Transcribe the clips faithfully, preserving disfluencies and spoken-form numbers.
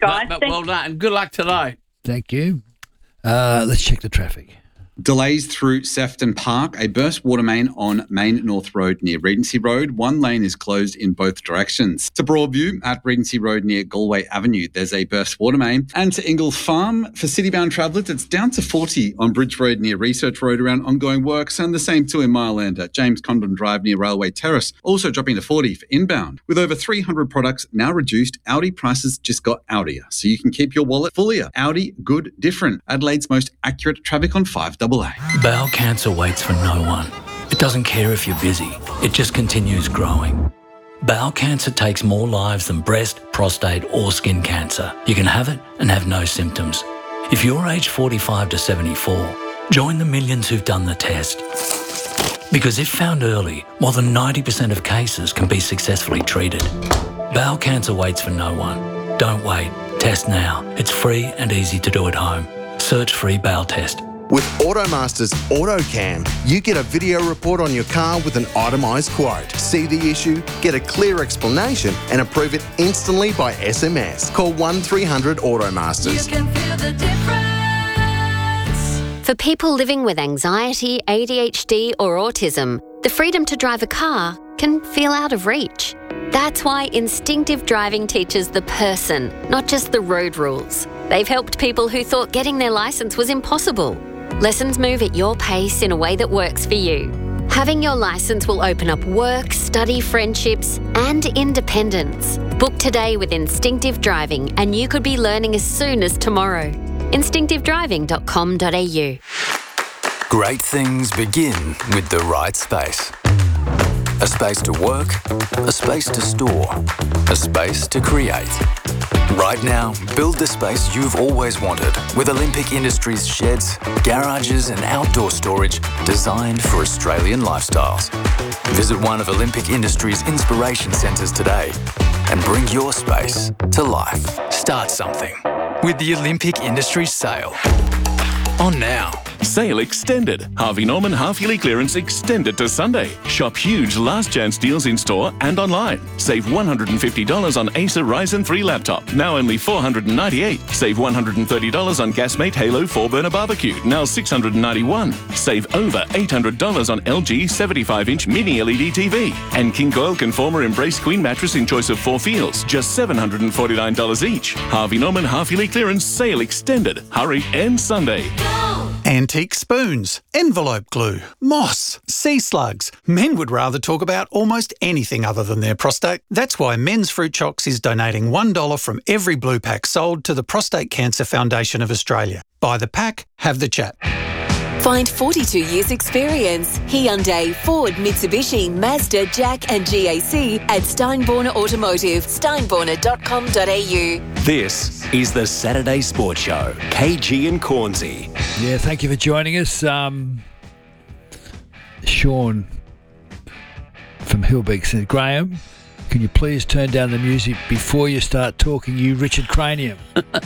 guys. But, but well done, and good luck today. Thank you. Uh, let's check the traffic. Delays through Sefton Park, a burst water main on Main North Road near Regency Road. One lane is closed in both directions. To Broadview at Regency Road near Galway Avenue, there's a burst water main. And to Ingle Farm, for city-bound travellers, it's down to forty on Bridge Road near Research Road around ongoing works, and the same too in Mireland at James Condon Drive near Railway Terrace, also dropping to forty for inbound. With over three hundred products now reduced, Audi prices just got Audier, so you can keep your wallet fullier. Audi, good, different. Adelaide's most accurate traffic on five A A. Bowel cancer waits for no one. It doesn't care if you're busy. It just continues growing. Bowel cancer takes more lives than breast, prostate or skin cancer. You can have it and have no symptoms. If you're aged forty-five to seventy-four, join the millions who've done the test. Because if found early, more than ninety percent of cases can be successfully treated. Bowel cancer waits for no one. Don't wait. Test now. It's free and easy to do at home. Search free bowel test. With Automaster's AutoCam, you get a video report on your car with an itemised quote. See the issue, get a clear explanation and approve it instantly by S M S. Call one three hundred Automasters. You can feel the difference. For people living with anxiety, A D H D or autism, the freedom to drive a car can feel out of reach. That's why Instinctive Driving teaches the person, not just the road rules. They've helped people who thought getting their licence was impossible. Lessons move at your pace in a way that works for you. Having your licence will open up work, study, friendships, and independence. Book today with Instinctive Driving, and you could be learning as soon as tomorrow. instinctive driving dot com dot a u. Great things begin with the right space. A space to work, a space to store, a space to create. Right now, build the space you've always wanted with Olympic Industries sheds, garages and outdoor storage designed for Australian lifestyles. Visit one of Olympic Industries' inspiration centres today and bring your space to life. Start something with the Olympic Industries sale. On now. Sale extended. Harvey Norman half-yearly clearance extended to Sunday. Shop huge last chance deals in store and online. Save one hundred fifty dollars on Acer Ryzen three laptop, now only four hundred ninety-eight dollars. Save one hundred thirty dollars on Gasmate Halo four burner barbecue, now six hundred ninety-one dollars. Save over eight hundred dollars on L G seventy-five inch mini L E D T V. And King Coil Conformer Embrace Queen mattress in choice of four feels, just seven hundred forty-nine dollars each. Harvey Norman half-yearly clearance sale extended. Hurry, end Sunday. Antique spoons, envelope glue, moss, sea slugs. Men would rather talk about almost anything other than their prostate. That's why Men's Fruit Chocks is donating one dollar from every blue pack sold to the Prostate Cancer Foundation of Australia. Buy the pack, have the chat. Find forty-two years experience. Hyundai, Ford, Mitsubishi, Mazda, Jack and G A C at Steinborner Automotive, steinborner dot com dot a u. This is the Saturday Sports Show. K G and Cornsey. Yeah, thank you for joining us. Um, Sean from Hillbeck said, Graham, can you please turn down the music before you start talking, you Richard Cranium?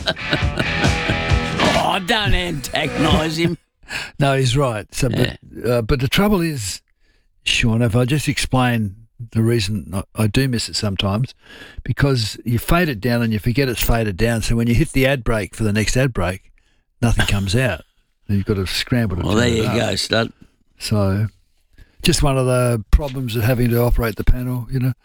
Oh, don't antagonise him. No, he's right. So, Yeah. but, uh, but the trouble is, Sean, if I just explain the reason I, I do miss it sometimes, because you fade it down and you forget it's faded down. So when you hit the ad break for the next ad break, nothing comes out. And you've got to scramble to Well, turn there it you up. go, stud. So just one of the problems of having to operate the panel, you know.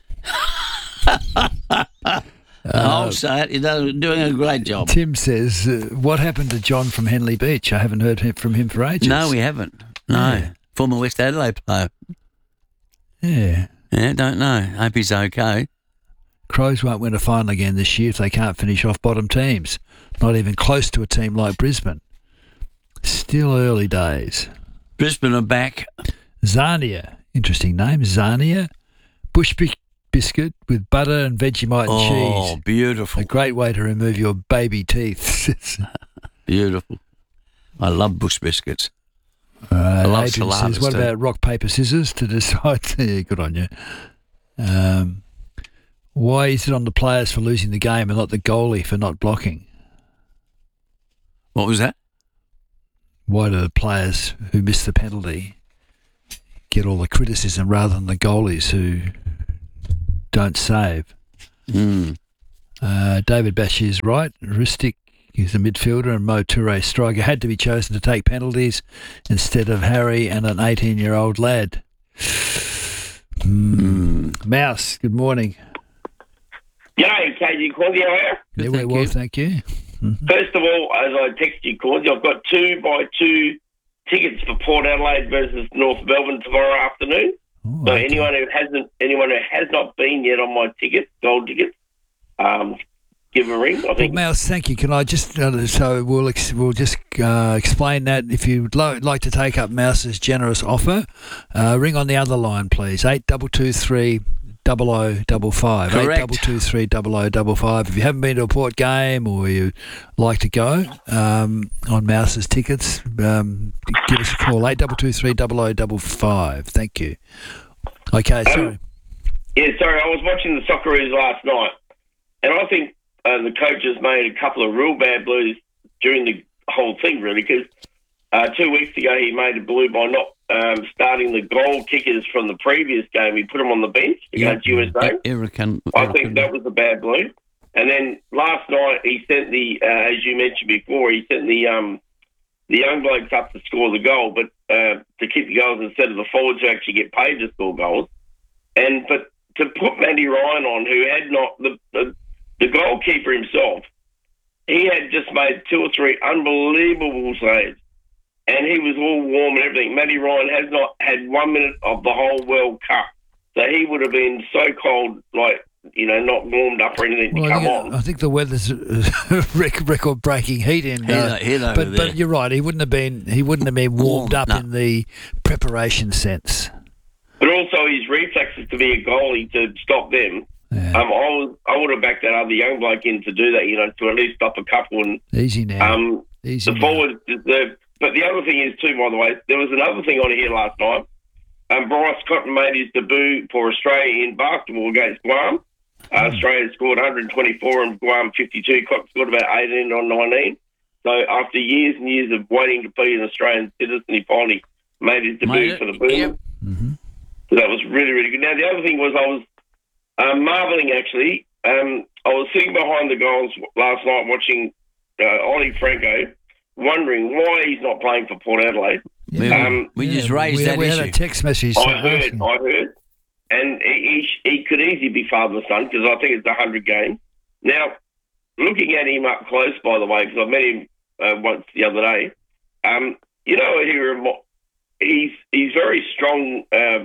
I'll say it. You're doing a great job. Tim says, uh, what happened to John from Henley Beach? I haven't heard him- from him for ages. No, we haven't. No. Yeah. Former West Adelaide player. Yeah. Yeah, don't know. Hope he's okay. Crows won't win a final again this year if they can't finish off bottom teams. Not even close to a team like Brisbane. Still early days. Brisbane are back. Zania. Interesting name. Zania. Bush bi- biscuit with butter and Vegemite and Oh, cheese. beautiful. A great way to remove your baby teeth. Beautiful. I love bush biscuits. Uh, I love Adrian saladas says, what too. about rock, paper, scissors to decide? Yeah, good on you. Um, why is it on the players for losing the game and not the goalie for not blocking? What was that? Why do the players who miss the penalty get all the criticism rather than the goalies who don't save? Mm. Uh, David Bash is right. Ristic is a midfielder and Mo Toure striker. Had to be chosen to take penalties instead of Harry and an eighteen-year-old lad. Mm. Mouse, good morning. G'day, K G Quanzi, how are you? Yeah, we're well, thank you. Mm-hmm. First of all, as I texted you, Quanzi, I've got two by two tickets for Port Adelaide versus North Melbourne tomorrow afternoon. Ooh, so okay. anyone who hasn't, anyone who has not been yet on my ticket, gold tickets, um, give a ring. I Well, think. Mouse, thank you. Can I just uh, so we'll ex- we'll just uh, explain that if you'd lo- like to take up Mouse's generous offer, uh, ring on the other line, please. Eight double two three double o double five. Eight Correct. double two three double o double five. If you haven't been to a Port game or you like to go um, on Mouse's tickets, um, give us a call. Eight double two three double o double five. Thank you. Okay, sorry. Um, yeah, sorry, I was watching the Socceroos last night, and I think uh, the coaches made a couple of real bad blues during the whole thing, really, because uh, two weeks ago he made a blue by not um, starting the goal kickers from the previous game. He put them on the bench against U S A. Erican, I think that was a bad blue. And then last night he sent the, uh, as you mentioned before, he sent the um, the young blokes up to score the goal, but uh, to keep the goals instead of the forwards who actually get paid to score goals. And but to put Matty Ryan on, who had not the, the the goalkeeper himself, he had just made two or three unbelievable saves, and he was all warm and everything. Matty Ryan has not had one minute of the whole World Cup, so he would have been so cold, like, you know, not warmed up or anything Well, to I come think, on. I think the weather's rec- record-breaking heat in. Heat Uh, o- heat over but there. but you're right. He wouldn't have been. He wouldn't have been warmed Warm, up no. in the preparation sense. But also his reflexes to be a goalie to stop them. Yeah. Um, I was I would have backed that other young bloke in to do that, you know, to at least stop a couple. And Easy now. um, Easy the now. forwards deserve. But the other thing is too, by the way, there was another thing on here last night. Um, Bryce Cotton made his debut for Australia in basketball against Guam. Uh, Hmm. Australia scored one hundred twenty-four and Guam fifty-two. Cotton scored about eighteen on nineteen. So after years and years of waiting to be an Australian citizen, he finally made his debut Made it, for the Boom. yep. Mm-hmm. So that was really, really good. Now, the other thing was I was um, marvelling, actually. Um, I was sitting behind the goals last night watching uh, Ollie Franco, wondering why he's not playing for Port Adelaide. We, Um, we just Yeah, raised we, that we issue. had a text message. I heard, asking. I heard. And he, he, he could easily be father and son because I think it's one hundred games. Now, looking at him up close, by the way, because I met him uh, once the other day, um, you know, I hear him, he's, he's very strong, uh,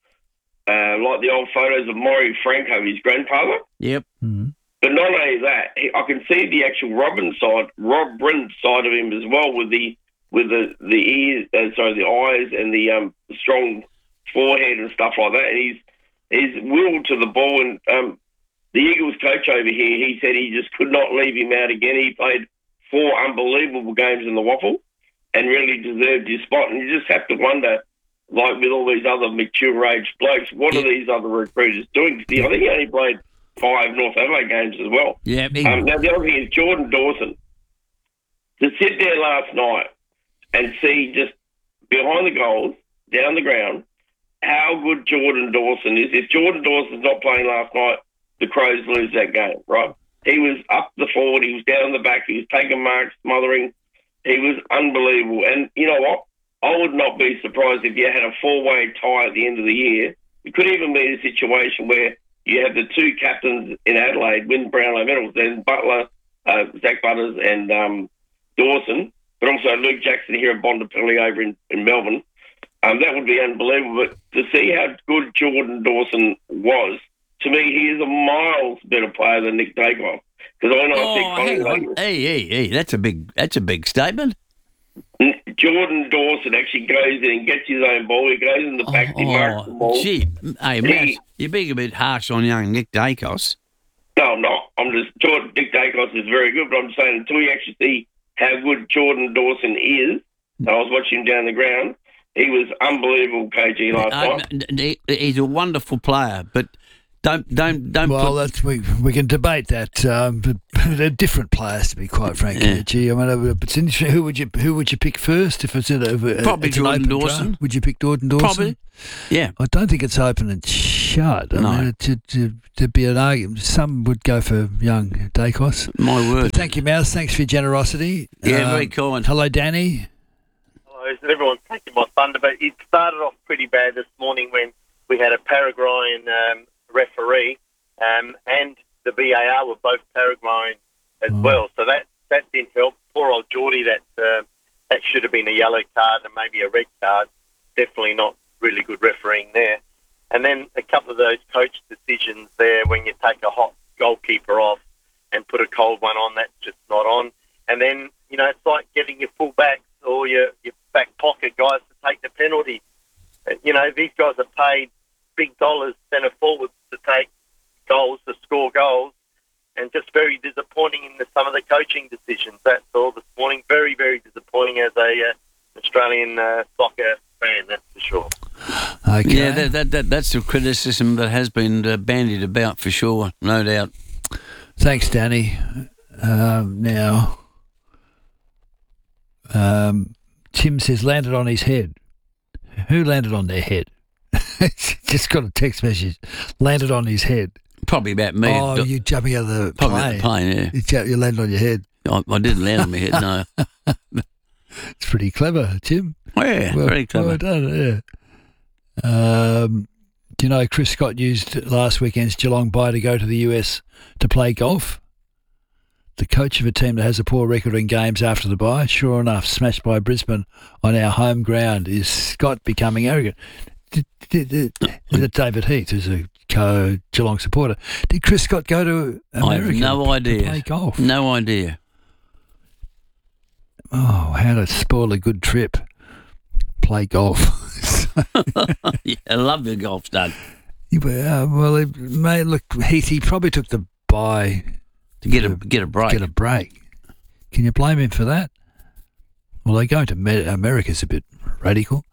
uh, like the old photos of Maury Franco, his grandfather. Yep. Mm-hmm. But not only that, he, I can see the actual Robin side, Robin side of him as well, with the with the the ears, uh, sorry, the eyes and the um, strong forehead and stuff like that. And he's he's willed to the ball. And um, the Eagles coach over here, he said he just could not leave him out again. He played four unbelievable games in the Waffle and really deserved his spot. And you just have to wonder, like with all these other mature age blokes, what are these other recruiters doing? 'Cause he- I think he only played five North Adelaide games as well. Yeah. Big, Um, now, the other thing is Jordan Dawson. To sit there last night and see just behind the goals, down the ground, how good Jordan Dawson is. If Jordan Dawson's not playing last night, the Crows lose that game, right? He was up the forward, he was down the back, he was taking marks, smothering. He was unbelievable. And you know what? I would not be surprised if you had a four-way tie at the end of the year. It could even be a situation where you have the two captains in Adelaide win Brownlow medals, then Butler, uh, Zach Butters and um, Dawson, but also Luke Jackson here at Bondapelli over in, in Melbourne. Um, that would be unbelievable. But to see how good Jordan Dawson was, to me, he is a miles better player than Nick Dakoff. Because I know I oh, think hang Colin on. Hey, hey, hey, that's a big, that's a big statement. Jordan Dawson actually goes in and gets his own ball. He goes in the back, he marks the Oh, ball. gee, hey, He- Mouse, you're being a bit harsh on young Nick Dacos. No, I'm not. I'm just Jordan Dick Dacos is very good, but I'm saying until you actually see how good Jordan Dawson is, and I was watching him down the ground, he was unbelievable, K G, last Uh, night. n- n- he's a wonderful player, but Don't, don't, don't. Well, put, that's we we can debate that, um, but they're different players, to be quite frank. Yeah. Gee, I mean, it's interesting. Who would you who would you pick first if it's in a, Probably it's an Jordan open Dawson. draft? Would you pick Jordan Dawson? Probably. Yeah. I don't think it's open and shut. I No. mean, to, to, to be an argument, some would go for young Dacos. My word. But thank you, Mouse. Thanks for your generosity. Yeah, Um, very kind. Hello, Danny. Hello, everyone's taking my thunder, but it started off pretty bad this morning when we had a Paraguayan um, referee um, and the V A R were both Paraguayan as Oh. well. So that, that didn't help. Poor old Geordie, that, uh, that should have been a yellow card and maybe a red card. Definitely not really good refereeing there. And then a couple of those coach decisions there when you take a hot goalkeeper off and put a cold one on, that's just not on. And then, you know, it's like getting your full backs or your, your back pocket guys to take the penalty. You know, these guys are paid big dollars, centre forwards, to take goals, to score goals, and just very disappointing in the, some of the coaching decisions. That's all this morning. Very, very disappointing as a uh, Australian uh, soccer fan, that's for sure. Okay. Yeah, that, that, that that's the criticism that has been uh, bandied about for sure, no doubt. Thanks, Danny. Um, now, um, Tim says landed on his head. Who landed on their head? Just got a text message. Landed on his head. Probably about me. Oh, D- you jumping out of the Probably plane. out the plane, yeah. You, ju- you landed on your head. I, I didn't land on my head, no. It's pretty clever, Tim. Oh, yeah, well, very clever. Well done, yeah. Um, do you know Chris Scott used last weekend's Geelong bye to go to the U S to play golf? The coach of a team that has a poor record in games after the bye, sure enough, smashed by Brisbane on our home ground. Is Scott becoming arrogant? Did, did, did, did David Heath, who's a co-Geelong supporter, did Chris Scott go to America I have no to idea. play golf? No idea. Oh, how to spoil a good trip. Play golf. Yeah, I love the golf stud. Yeah, well, it may look, Heath, he probably took the bye To get a get a break. Get a break. Can you blame him for that? Well, they going to Me- America's a bit radical.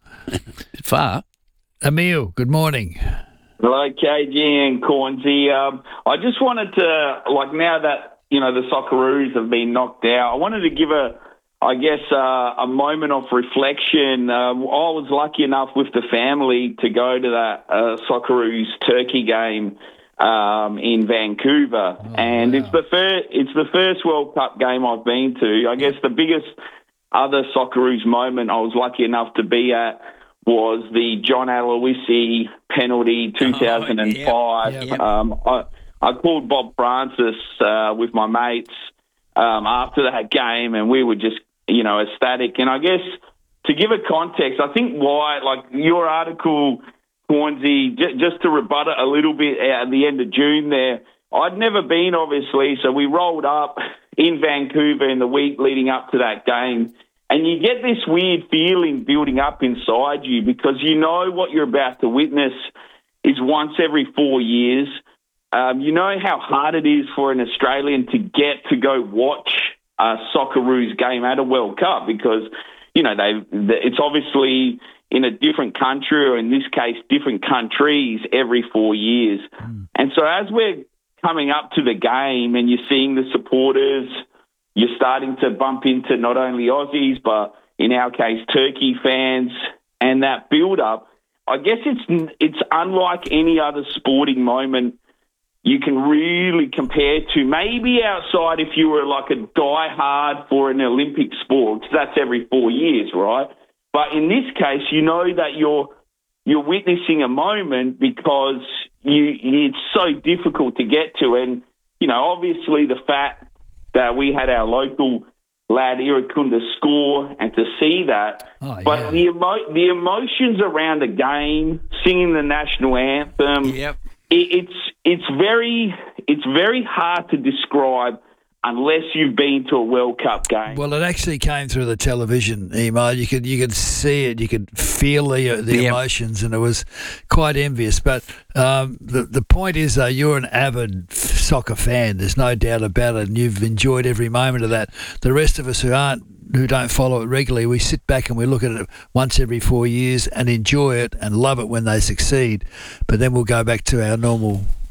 Far. Emil, good morning. Hello, K G and Cornsey. Um, I just wanted to, like, now that, you know, the Socceroos have been knocked out, I wanted to give a, I guess, uh, a moment of reflection. Um, I was lucky enough with the family to go to that uh, Socceroos Turkey game um, in Vancouver, oh, and wow. it's the first it's the first World Cup game I've been to. I guess the biggest other Socceroos moment I was lucky enough to be at was the John Aloisi penalty, two thousand five. Oh, yeah, yeah. Um, I, I called Bob Francis uh, with my mates um, after that game, and we were just, you know, ecstatic. And I guess to give a context, I think why, like your article, Cornsey, j- just to rebut it a little bit at the end of June there, I'd never been, obviously, so we rolled up in Vancouver in the week leading up to that game. And you get this weird feeling building up inside you because you know what you're about to witness is once every four years. Um, you know how hard it is for an Australian to get to go watch a Socceroos game at a World Cup because, you know, they it's obviously in a different country, or in this case, different countries every four years. Mm. And so as we're coming up to the game and you're seeing the supporters, you're starting to bump into not only Aussies, but in our case, Turkey fans, and that build-up, I guess it's it's unlike any other sporting moment you can really compare to. Maybe outside if you were like a die-hard for an Olympic sport, because that's every four years, right? But in this case, you know that you're you're witnessing a moment because you it's so difficult to get to. And, you know, obviously the fact that we had our local lad Irakunda score and to see that. Oh, but yeah. the emo- the emotions around the game, singing the national anthem, yep. it, it's it's very it's very hard to describe unless you've been to a World Cup game. Well, it actually came through the television, Emo. You could you could see it, you could feel the the yep. emotions, and it was quite envious. But um, the the point is, though, you're an avid soccer fan. There's no doubt about it, and you've enjoyed every moment of that. The rest of us who aren't, who don't follow it regularly, we sit back and we look at it once every four years and enjoy it and love it when they succeed. But then we'll go back to our normal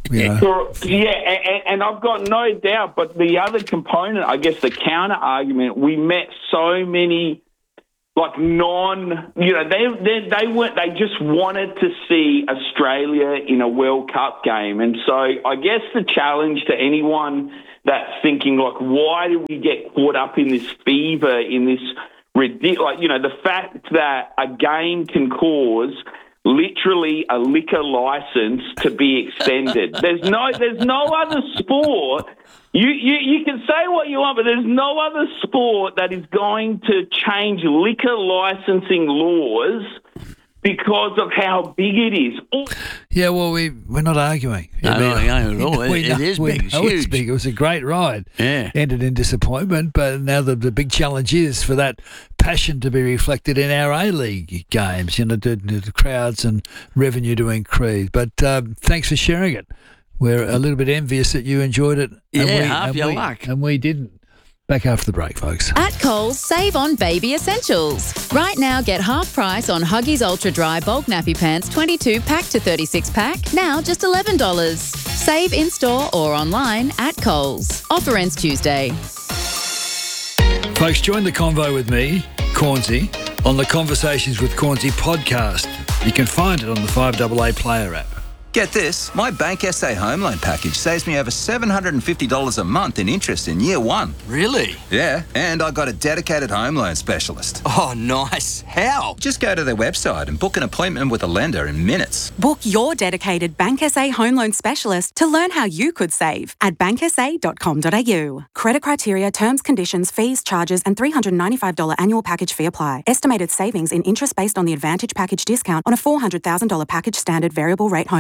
You know. Cor- Yeah, and, and I've got no doubt. But the other component, I guess, the counter argument, we met so many, like non, you know, they they they weren't. They just wanted to see Australia in a World Cup game, and so I guess the challenge to anyone that's thinking, like, why do we get caught up in this fever, in this ridiculous, like, you know, the fact that a game can cause literally a liquor license to be extended. There's no, there's no other sport. You, you you can say what you want, but there's no other sport that is going to change liquor licensing laws because of how big it is. Yeah, well, we, we're not arguing. No, I mean, not arguing at all. we It- know- it is we big. It's know huge. It's big. It was a great ride. Yeah. Ended in disappointment, but now the, the big challenge is for that passion to be reflected in our A-League games, you know, the, the crowds and revenue to increase. But um, thanks for sharing it. We're a little bit envious that you enjoyed it. Yeah, and we, half and your we, luck. And we didn't. Back after the break, folks. At Coles, save on baby essentials. Right now, get half price on Huggies Ultra Dry Bulk Nappy Pants twenty-two pack to thirty-six pack, now just eleven dollars. Save in-store or online at Coles. Offer ends Tuesday. Folks, join the convo with me, Cornsey, on the Conversations with Cornsey podcast. You can find it on the five A A Player app. Get this, my Bank S A home loan package saves me over seven hundred fifty dollars a month in interest in year one. Really? Yeah, and I got a dedicated home loan specialist. Oh, nice. How? Just go to their website and book an appointment with a lender in minutes. Book your dedicated Bank S A home loan specialist to learn how you could save at bank s a dot com dot a u. Credit criteria, terms, conditions, fees, charges, and three hundred ninety-five dollars annual package fee apply. Estimated savings in interest based on the Advantage package discount on a four hundred thousand dollars package standard variable rate home